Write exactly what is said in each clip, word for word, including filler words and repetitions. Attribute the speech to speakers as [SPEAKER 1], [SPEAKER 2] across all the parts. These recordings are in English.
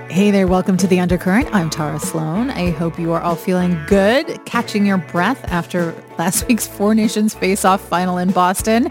[SPEAKER 1] Hey there, welcome to The Undercurrent. I'm Tara Sloan. I hope you are all feeling good, catching your breath after last week's Four Nations Face-Off final in Boston.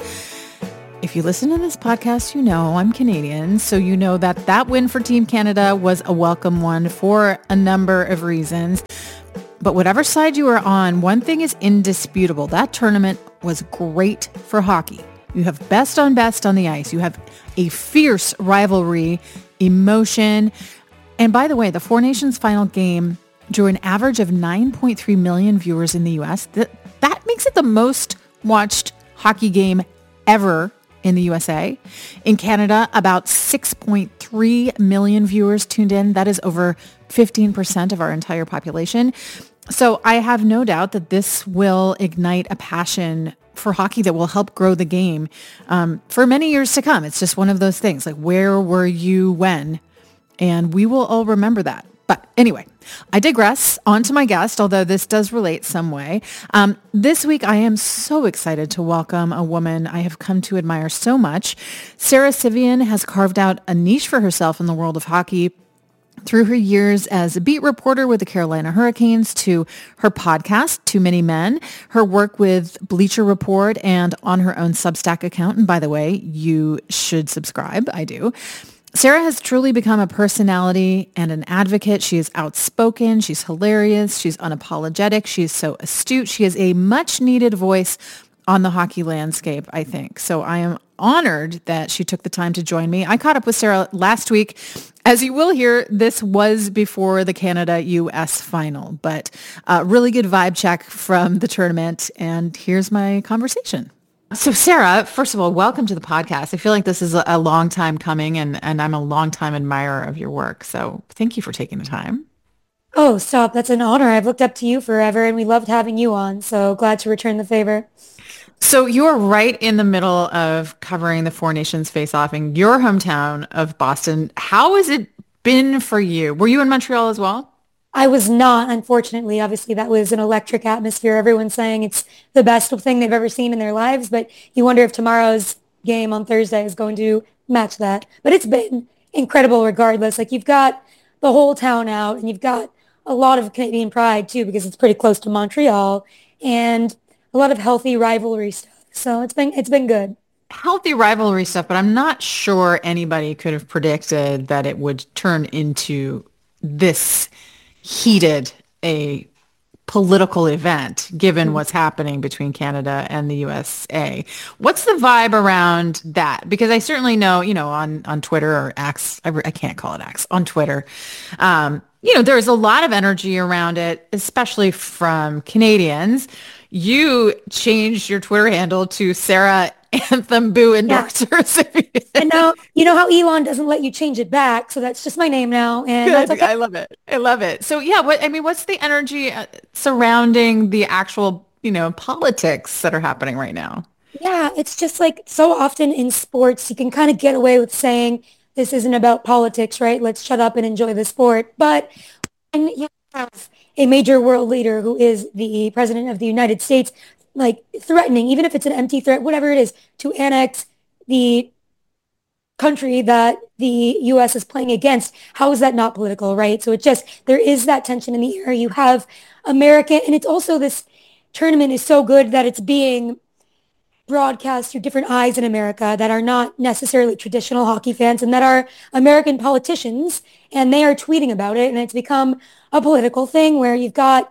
[SPEAKER 1] If you listen to this podcast, you know I'm Canadian, so you know that that win for Team Canada was a welcome one for a number of reasons. But whatever side you were on, one thing is indisputable. That tournament was great for hockey. You have best on best on the ice. You have a fierce rivalry, emotion. And by the way, the Four Nations final game drew an average of nine point three million viewers in the U S. That, that makes it the most watched hockey game ever in the U S A. In Canada, about six point three million viewers tuned in. That is over fifteen percent of our entire population. So I have no doubt that this will ignite a passion for hockey that will help grow the game um, for many years to come. It's just one of those things, like, where were you when? And we will all remember that. But anyway, I digress. On to my guest, although this does relate some way. Um, this week, I am so excited to welcome a woman I have come to admire so much. Sara Civian has carved out a niche for herself in the world of hockey through her years as a beat reporter with the Carolina Hurricanes, to her podcast, Too Many Men, her work with Bleacher Report, and on her own Substack account. And by the way, you should subscribe. I do. Sara has truly become a personality and an advocate. She is outspoken. She's hilarious. She's unapologetic. She is so astute. She is a much needed voice on the hockey landscape, I think. So I am honored that she took the time to join me. I caught up with Sara last week. As you will hear, this was before the Canada-U S final, but a really good vibe check from the tournament. And here's my conversation. So Sara, first of all, welcome to the podcast. I feel like this is a, a long time coming, and, and I'm a long time admirer of your work. So thank you for taking the time.
[SPEAKER 2] Oh, stop. That's an honor. I've looked up to you forever, and we loved having you on. So glad to return the favor.
[SPEAKER 1] So you're right in the middle of covering the Four Nations Face-Off in your hometown of Boston. How has it been for you? Were you in Montreal as well?
[SPEAKER 2] I was not, unfortunately. Obviously, that was an electric atmosphere. Everyone's saying it's the best thing they've ever seen in their lives, but you wonder if tomorrow's game on Thursday is going to match that. But it's been incredible regardless. Like, you've got the whole town out, and you've got a lot of Canadian pride, too, because it's pretty close to Montreal, and a lot of healthy rivalry stuff. So it's been it's been good.
[SPEAKER 1] Healthy rivalry stuff, but I'm not sure anybody could have predicted that it would turn into this heated a political event, given what's happening between Canada and the U S A. What's the vibe around that? Because I certainly know, you know, on, on Twitter or X, I, I can't call it X, on Twitter, um, you know, there's a lot of energy around it, especially from Canadians. You changed your Twitter handle to Sara Anthem Boo Endorsers.
[SPEAKER 2] Yeah. And now, you know how Elon doesn't let you change it back, so that's just my name now, and
[SPEAKER 1] Good.
[SPEAKER 2] that's okay.
[SPEAKER 1] I love it. I love it. So yeah, what I mean, what's the energy uh, surrounding the actual, you know, politics that are happening right now?
[SPEAKER 2] Yeah, it's just like so often in sports, you can kind of get away with saying this isn't about politics, right? Let's shut up and enjoy the sport. But when you have a major world leader who is the president of the United States, like threatening, even if it's an empty threat, whatever it is, to annex the country that the U S is playing against, how is that not political, right? So it just, there is that tension in the air. You have America, and it's also this tournament is so good that it's being broadcast through different eyes in America that are not necessarily traditional hockey fans and that are American politicians, and they are tweeting about it, and it's become a political thing where you've got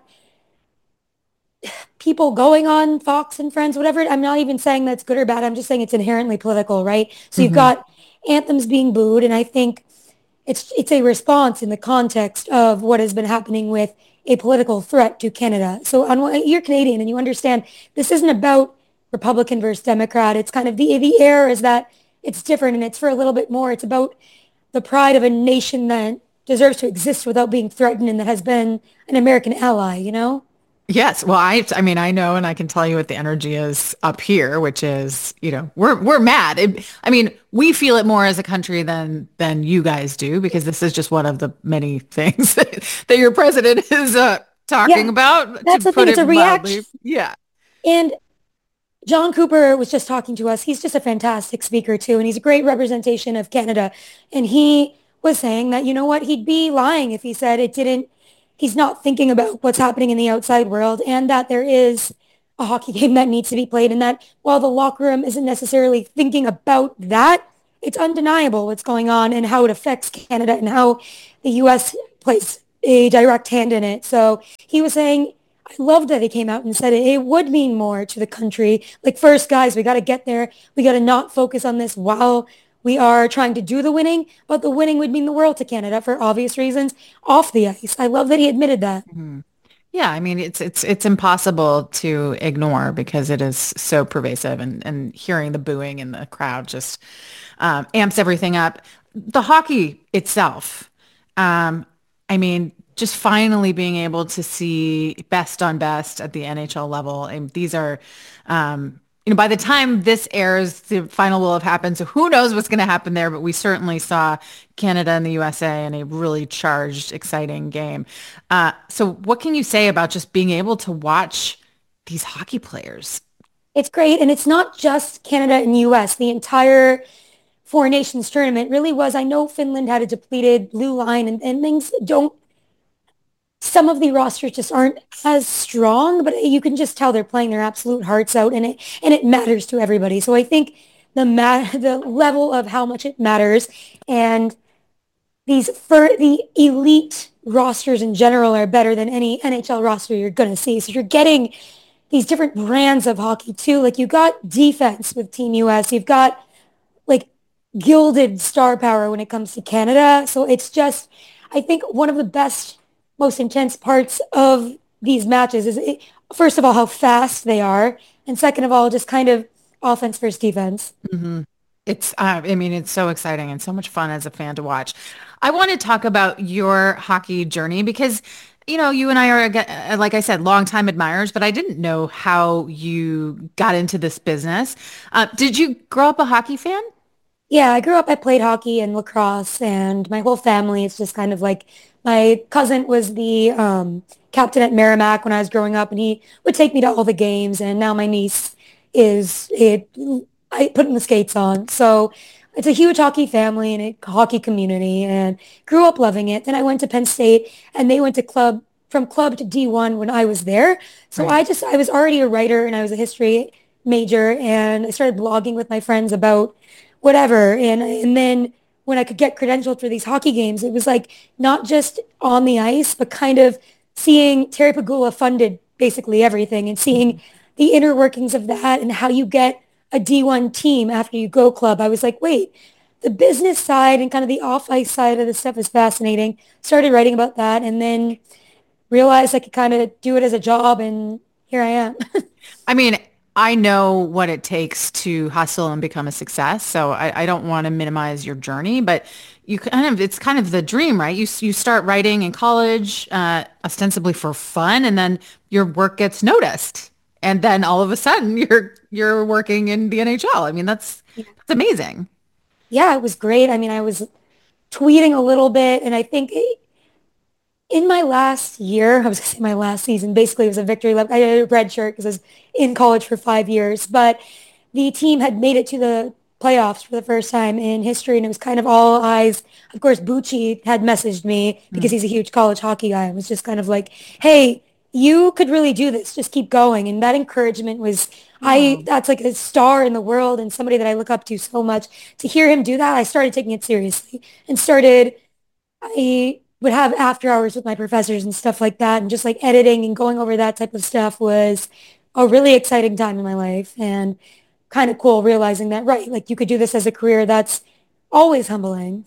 [SPEAKER 2] people going on Fox and Friends, whatever. I'm not even saying that's good or bad. I'm just saying it's inherently political, right? So you've mm-hmm. got anthems being booed, and I think it's it's a response in the context of what has been happening with a political threat to Canada. So on, you're Canadian, and you understand this isn't about Republican versus Democrat. It's kind of the the air is that it's different, and it's for a little bit more. It's about the pride of a nation that deserves to exist without being threatened and that has been an American ally, you know?
[SPEAKER 1] Yes. Well, I, I mean, I know, and I can tell you what the energy is up here, which is, you know, we're, we're mad. It, I mean, we feel it more as a country than, than you guys do, because this is just one of the many things that, that your president is uh, talking yeah, about.
[SPEAKER 2] That's the thing. It's a reaction.
[SPEAKER 1] Yeah.
[SPEAKER 2] And John Cooper was just talking to us. He's just a fantastic speaker too. And he's a great representation of Canada. And he was saying that, you know what, he'd be lying if he said it didn't, he's not thinking about what's happening in the outside world and that there is a hockey game that needs to be played and that while the locker room isn't necessarily thinking about that, it's undeniable what's going on and how it affects Canada and how the U S plays a direct hand in it. So he was saying, I loved that he came out and said it, it would mean more to the country. Like, first, guys, we got to get there. We got to not focus on this while we are trying to do the winning, but the winning would mean the world to Canada for obvious reasons off the ice. I love that he admitted that.
[SPEAKER 1] Mhm. Yeah, I mean, it's it's it's impossible to ignore because it is so pervasive, and and hearing the booing in the crowd just um, amps everything up. The hockey itself, um, I mean, just finally being able to see best on best at the N H L level. And these are, um, you know, by the time this airs, the final will have happened. So who knows what's going to happen there? But we certainly saw Canada and the U S A in a really charged, exciting game. Uh, so what can you say about just being able to watch these hockey players?
[SPEAKER 2] It's great. And it's not just Canada and U S. The entire Four Nations tournament really was. I know Finland had a depleted blue line and, and things don't, some of the rosters just aren't as strong, but you can just tell they're playing their absolute hearts out and it, and it matters to everybody. So I think the ma- the level of how much it matters and these for the elite rosters in general are better than any N H L roster you're going to see. So you're getting these different brands of hockey too. Like you got defense with Team U S. You've got like gilded star power when it comes to Canada. So it's just, I think one of the best, most intense parts of these matches is it, first of all, how fast they are. And second of all, just kind of offense versus defense.
[SPEAKER 1] Mm-hmm. It's, uh, I mean, it's so exciting and so much fun as a fan to watch. I want to talk about your hockey journey because, you know, you and I are, uh, like I said, longtime admirers, but I didn't know how you got into this business. Uh, did you grow up a hockey fan?
[SPEAKER 2] Yeah, I grew up, I played hockey and lacrosse, and my whole family is just kind of like my cousin was the um, captain at Merrimack when I was growing up, and he would take me to all the games. And now my niece is it, I put the skates on. So it's a huge hockey family and a hockey community, and grew up loving it. Then I went to Penn State, and they went to club from club to D one when I was there. So
[SPEAKER 1] Right.
[SPEAKER 2] I just I was already a writer, and I was a history major, and I started blogging with my friends about whatever. And and then when I could get credentialed for these hockey games, it was like not just on the ice, but kind of seeing Terry Pagula funded basically everything and seeing the inner workings of that and how you get a D one team after you go club. I was like, wait, the business side and kind of the off-ice side of the stuff is fascinating. Started writing about that and then realized I could kind of do it as a job and here I am.
[SPEAKER 1] I mean, I know what it takes to hustle and become a success. So I, I don't want to minimize your journey, but you kind of, it's kind of the dream, right? You, s- you start writing in college, uh, ostensibly for fun, and then your work gets noticed. And then all of a sudden you're, you're working in the N H L. I mean, that's, that's amazing.
[SPEAKER 2] Yeah, it was great. I mean, I was tweeting a little bit and I think it, in my last year, I was going to say my last season, basically it was a victory lap. I had a red shirt because I was in college for five years, but the team had made it to the playoffs for the first time in history, and it was kind of all eyes. Of course, Bucci had messaged me because
[SPEAKER 1] Mm.
[SPEAKER 2] he's a huge college hockey guy and was just kind of like, hey, you could really do this. Just keep going. And that encouragement was, I,
[SPEAKER 1] Oh.
[SPEAKER 2] that's like a star in the world and somebody that I look up to so much. To hear him do that, I started taking it seriously and started I would have after hours with my professors and stuff like that. And just like editing and going over that type of stuff was a really exciting time in my life and kind of cool realizing that, right, like you could do this as a career. That's always humbling.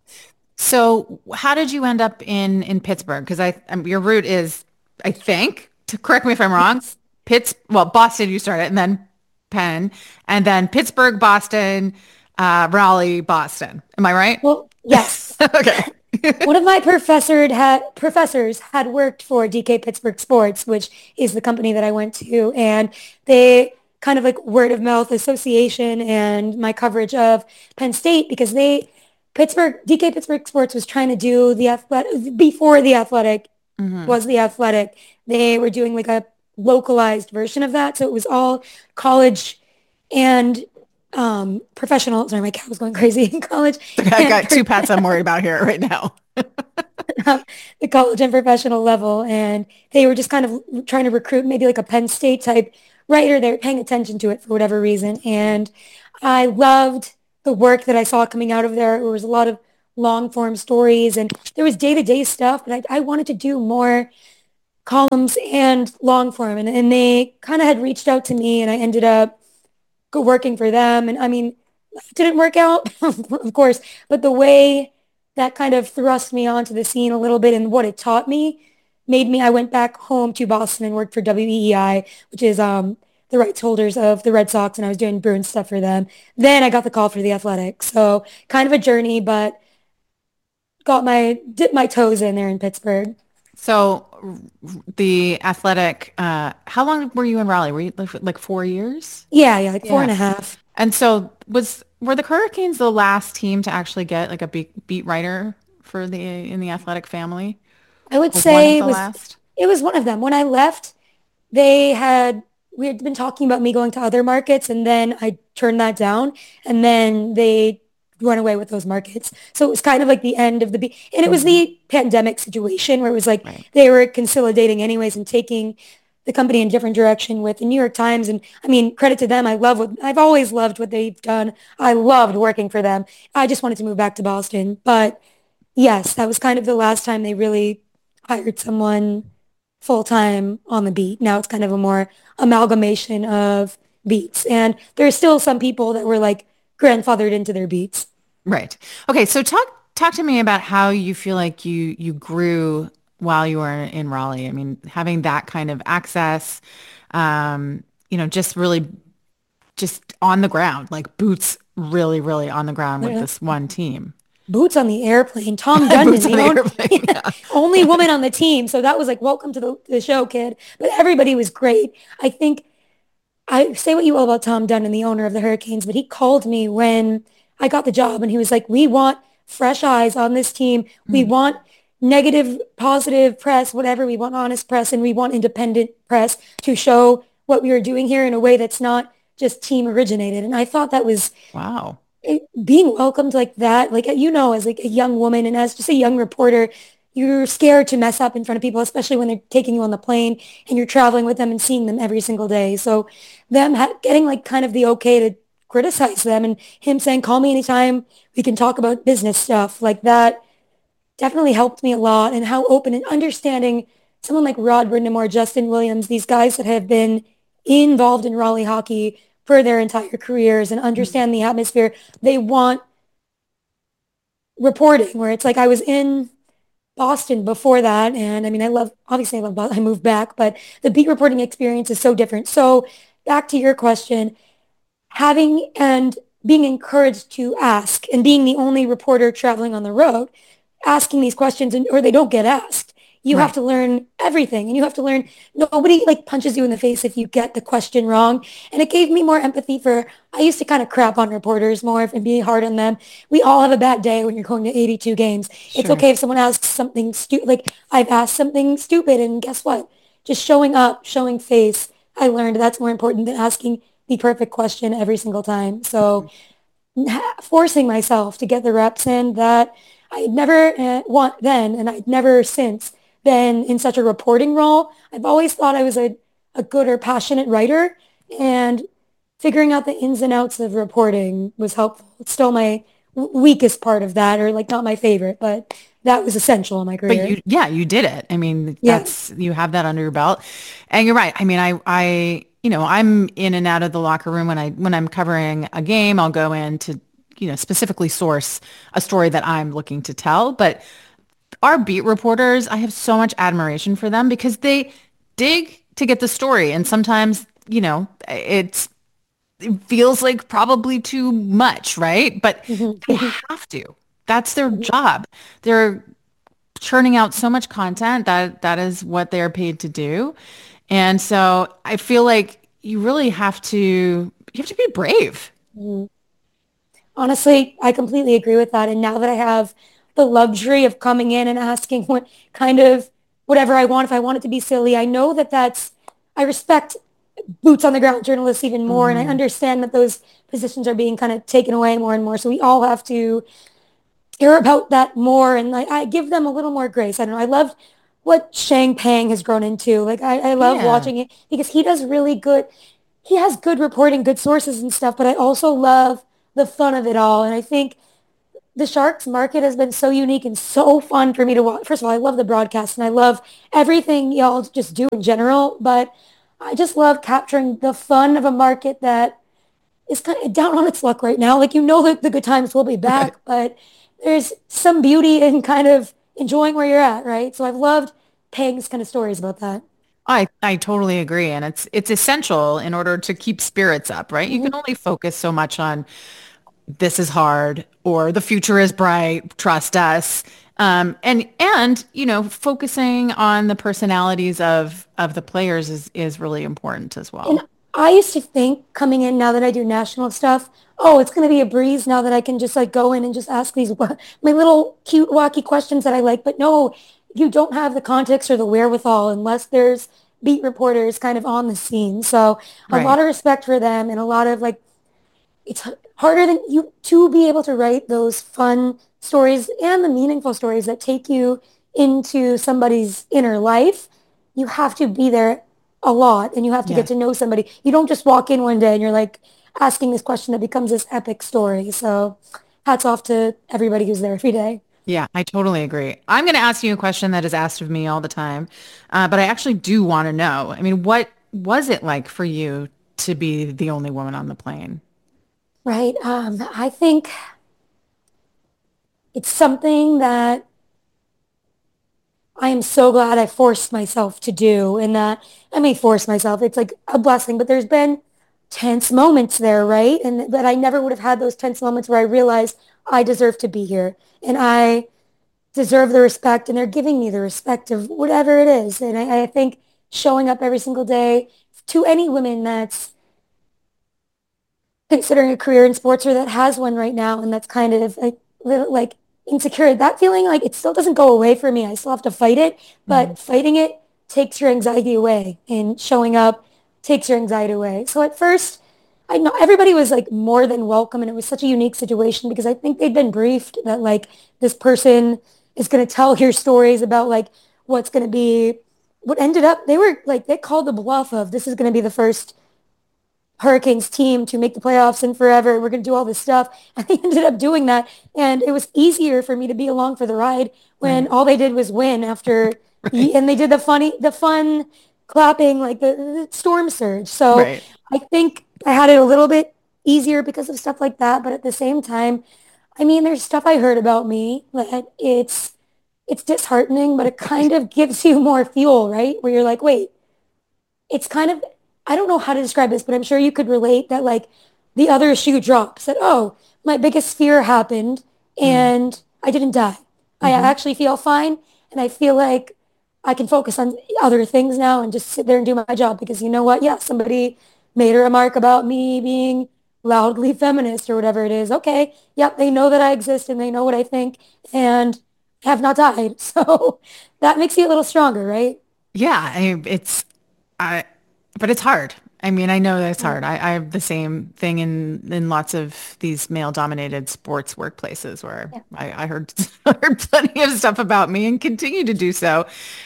[SPEAKER 1] So how did you end up in, in Pittsburgh? Because I, um, your route is, I think, to correct me if I'm wrong,
[SPEAKER 2] Yes.
[SPEAKER 1] Pitts, well, Boston, you started, and then Penn, and then Pittsburgh, Boston, uh, Raleigh, Boston. Am I right?
[SPEAKER 2] Well, yes.
[SPEAKER 1] Okay.
[SPEAKER 2] One of my professor had professors had worked for D K Pittsburgh Sports, which is the company that I went to, and they kind of like word of mouth association and my coverage of Penn State because they Pittsburgh D K Pittsburgh Sports was trying to do the athletic before the athletic
[SPEAKER 1] Hmm.
[SPEAKER 2] was the athletic. They were doing like a localized version of that, so it was all college and um, professional, sorry, my cat was going crazy in college
[SPEAKER 1] I
[SPEAKER 2] and
[SPEAKER 1] got two pets I'm worried about here right now.
[SPEAKER 2] um, the college and professional level. And they were just kind of trying to recruit maybe like a Penn State type writer. They were paying attention to it for whatever reason. And I loved the work that I saw coming out of there. There was a lot of long form stories and there was day to day stuff, but I, I wanted to do more columns and long form. And, and they kind of had reached out to me and I ended up go working for them. And I mean, it didn't work out, of course, but the way that kind of thrust me onto the scene a little bit and what it taught me made me, I went back home to Boston and worked for W E E I, which is um, the rights holders of the Red Sox, and I was doing Bruins stuff for them. Then I got the call for the Athletic. So kind of a journey, but got my, dipped my toes in there in Pittsburgh.
[SPEAKER 1] So the Athletic, uh, how long were you in Raleigh? Were you like, like four years?
[SPEAKER 2] Yeah, yeah, like four
[SPEAKER 1] Yeah.
[SPEAKER 2] and a half.
[SPEAKER 1] And so was were the Hurricanes the last team to actually get like a beat, beat writer for the in the Athletic family?
[SPEAKER 2] I would
[SPEAKER 1] Or one of
[SPEAKER 2] say it
[SPEAKER 1] the
[SPEAKER 2] was,
[SPEAKER 1] last?
[SPEAKER 2] it was one of them. When I left, they had we had been talking about me going to other markets and then I turned that down and then they run away with those markets. So it was kind of like the end of the be and it was
[SPEAKER 1] Mhm.
[SPEAKER 2] the pandemic situation where it was like
[SPEAKER 1] Right.
[SPEAKER 2] they were consolidating anyways and taking the company in a different direction with the New York Times. And I mean, credit to them. I love what I've always loved what they've done. I loved working for them. I just wanted to move back to Boston. But yes, that was kind of the last time they really hired someone full time on the beat. Now it's kind of a more amalgamation of beats. And there's still some people that were like grandfathered into their beats.
[SPEAKER 1] Right. Okay, so talk talk to me about how you feel like you you grew while you were in Raleigh. I mean, having that kind of access, um, you know, just really just on the ground, like boots really, really on the ground with
[SPEAKER 2] Uh,
[SPEAKER 1] this one team.
[SPEAKER 2] Boots on the airplane. Tom Dundon,
[SPEAKER 1] Boots on
[SPEAKER 2] the
[SPEAKER 1] the
[SPEAKER 2] own,
[SPEAKER 1] airplane.
[SPEAKER 2] yeah,
[SPEAKER 1] Yeah.
[SPEAKER 2] only woman on the team. So that was like, welcome to the, the show, kid. But everybody was great. I think I say what you will about Tom Dundon, the owner of the Hurricanes, but he called me when I got the job and he was like, we want fresh eyes on this team. We
[SPEAKER 1] Mm,
[SPEAKER 2] want negative, positive press, whatever. We want honest press and we want independent press to show what we were doing here in a way that's not just team originated. And I thought that was
[SPEAKER 1] wow.
[SPEAKER 2] it- being welcomed like that, like you know, as like a young woman and as just a young reporter, you're scared to mess up in front of people, especially when they're taking you on the plane and you're traveling with them and seeing them every single day. So them ha getting like kind of the okay to criticize them and him saying, call me anytime we can talk about business stuff like that definitely helped me a lot and how open and understanding someone like Rod Brindamore, Justin Williams, these guys that have been involved in Raleigh hockey for their entire careers and
[SPEAKER 1] Mm.
[SPEAKER 2] understand the atmosphere. They want reporting where it's like I was in Boston before that. And I mean, I love, obviously I love, Boston. I moved back, but the beat reporting experience is so different. So back to your question, having and being encouraged to ask and being the only reporter traveling on the road, asking these questions and or they don't get asked. You have
[SPEAKER 1] Right.
[SPEAKER 2] to learn everything and you have to learn nobody like punches you in the face if you get the question wrong. And it gave me more empathy for I used to kind of crap on reporters more and be hard on them. We all have a bad day when you're going to eighty-two games. It's
[SPEAKER 1] Sure.
[SPEAKER 2] okay if someone asks something stupid like I've asked something stupid and guess what? Just showing up, showing face. I learned that's more important than asking the perfect question every single time. So forcing myself to get the reps in that I never uh, want then and I'd never since been in such a reporting role. I've always thought I was a, a good or passionate writer and figuring out the ins and outs of reporting was helpful. It's still my w- weakest part of that or like not my favorite, but that was essential in my
[SPEAKER 1] But
[SPEAKER 2] career.
[SPEAKER 1] you, yeah, you did it. I mean,
[SPEAKER 2] Yeah.
[SPEAKER 1] that's, you have that under your belt. And you're right. I mean, I, I, you know, I'm in and out of the locker room when I, when I'm covering a game, I'll go in to, you know, specifically source a story that I'm looking to tell. But our beat reporters, I have so much admiration for them because they dig to get the story. And sometimes, you know, it's, it feels like probably too much, right? But they have to. That's their job. They're churning out so much content that that is what they're paid to do. And so I feel like you really have to you have to be brave.
[SPEAKER 2] Honestly, I completely agree with that. And now that I have the luxury of coming in and asking what kind of whatever I want, if I want it to be silly, I know that that's, I respect boots on the ground journalists even more. And I
[SPEAKER 1] Hmm.
[SPEAKER 2] understand that those positions are being kind of taken away more and more. So we all have to care about that more. And I, I give them a little more grace. I don't know. I love what Shang Pang has grown into. Like I, I love
[SPEAKER 1] Yeah.
[SPEAKER 2] watching it because he does really good. He has good reporting, good sources and stuff, but I also love the fun of it all. And I think the Sharks market has been so unique and so fun for me to watch. First of all, I love the broadcast and I love everything y'all just do in general, but I just love capturing the fun of a market that is kind of down on its luck right now. Like, you know that the good times will be back, but there's some beauty in kind of enjoying where you're at, right? So I've loved Peg's kind of stories about that.
[SPEAKER 1] I I totally agree, and it's it's essential in order to keep spirits up, right? You can
[SPEAKER 2] Mhm.
[SPEAKER 1] only focus so much on this is hard or the future is bright, trust us. Um, and and you know, focusing on the personalities of of the players is is really important as
[SPEAKER 2] And
[SPEAKER 1] well.
[SPEAKER 2] I used to think coming in now that I do national stuff, oh, it's going to be a breeze now that I can just like go in and just ask these wa- my little cute, wacky questions that I like. But no, you don't have the context or the wherewithal unless there's beat reporters kind of on the scene. So a lot
[SPEAKER 1] Right.
[SPEAKER 2] of respect for them and a lot of like it's harder than you to be able to write those fun stories and the meaningful stories that take you into somebody's inner life. You have to be there a lot and you have to get
[SPEAKER 1] Yeah.
[SPEAKER 2] to know somebody. You don't just walk in one day and you're like asking this question that becomes this epic story. So hats off to everybody who's there every day.
[SPEAKER 1] Yeah, I totally agree. I'm going to ask you a question that is asked of me all the time, uh, but I actually do want to know. I mean, what was it like for you to be the only woman on the plane?
[SPEAKER 2] Right. Um, I think it's something that I am so glad I forced myself to do and that I may force myself. It's like a blessing, but there's been tense moments there, right? And that I never would have had those tense moments where I realized I deserve to be here and I deserve the respect and they're giving me the respect of whatever it is. And I, I think showing up every single day to any women that's considering a career in sports or that has one right now and that's kind of like little like insecure, that feeling like it still doesn't go away for me. I still have to fight it,
[SPEAKER 1] Mhm.
[SPEAKER 2] but fighting it takes your anxiety away and showing up takes your anxiety away. So at first, I know everybody was like more than welcome and it was such a unique situation because I think they'd been briefed that like this person is going to tell your stories about like what's going to be what ended up they were like they called the bluff of this is going to be the first Hurricanes team to make the playoffs in forever. We're going to do all this stuff. And they ended up doing that. And it was easier for me to be along for the ride when
[SPEAKER 1] Right.
[SPEAKER 2] all they did was win after,
[SPEAKER 1] Right.
[SPEAKER 2] and they did the funny, the fun clapping, like the, the storm surge. So
[SPEAKER 1] Right.
[SPEAKER 2] I think I had it a little bit easier because of stuff like that. But at the same time, I mean, there's stuff I heard about me that it's, it's disheartening, but it kind of gives you more fuel, right? Where you're like, wait, it's kind of, I don't know how to describe this, but I'm sure you could relate that like the other shoe drops that, oh, my biggest fear happened
[SPEAKER 1] Mm.
[SPEAKER 2] and I didn't die. I
[SPEAKER 1] Hmm.
[SPEAKER 2] actually feel fine. And I feel like I can focus on other things now and just sit there and do my job because you know what? Yeah, somebody made a remark about me being loudly feminist or whatever it is. Okay. Yep. They know that I exist and they know what I think and have not died. So that makes you a little stronger, right?
[SPEAKER 1] Yeah, I, it's I, but it's hard. I mean, I know that it's hard.
[SPEAKER 2] Mm.
[SPEAKER 1] I, I have the same thing in in lots of these male-dominated sports workplaces where
[SPEAKER 2] Yeah.
[SPEAKER 1] I, I heard I heard plenty of stuff about me and continue to do so.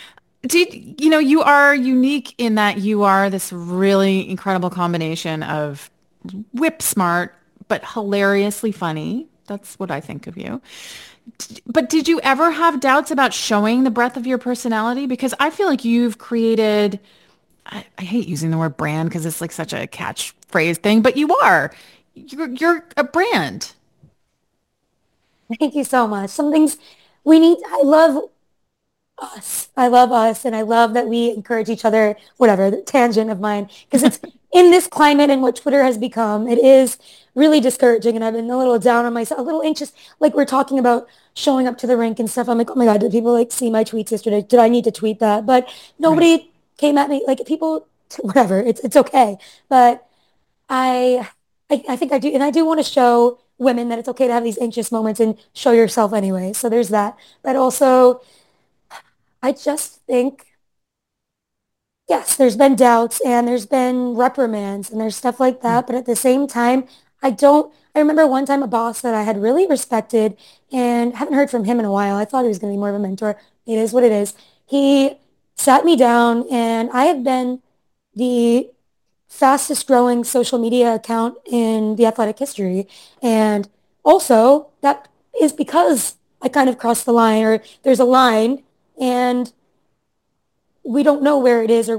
[SPEAKER 1] Did you know you are unique in that you are this really incredible combination of whip smart but hilariously funny. That's what I think of you. But did you ever have doubts about showing the breadth of your personality? Because I feel like you've created I, I hate using the word brand because it's like such a catchphrase thing, but you are. You're you're a brand.
[SPEAKER 2] Thank you so much. Some things we need, I love us. I love us and I love that we encourage each other, whatever, the tangent of mine, because it's in this climate and what Twitter has become, it is really discouraging and I've been a little down on myself, a little anxious, like we're talking about showing up to the rink and stuff. I'm like, oh my God, did people like see my tweets yesterday? Did I need to tweet that? But
[SPEAKER 1] Right.
[SPEAKER 2] nobody came at me, like people, whatever, it's, it's okay. But I, I, I think I do, and I do want to show women that it's okay to have these anxious moments and show yourself anyway. So there's that. But also, I just think Yes, there's been doubts and there's been reprimands and there's stuff like
[SPEAKER 1] Mm.
[SPEAKER 2] that. But at the same time, I don't, I remember one time a boss that I had really respected and haven't heard from him in a while. I thought he was going to be more of a mentor. It is what it is. He sat me down and I have been the fastest growing social media account in the athletic history. And also that is because I kind of crossed the line or there's a line and we don't know where it is or